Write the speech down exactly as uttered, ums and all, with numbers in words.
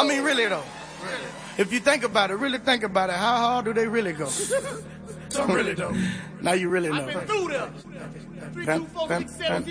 I mean, really though. Really. If you think about it, really think about it, how hard do they really go? So really though. Now you really know. I've been through them. Three, two, four, six, seven,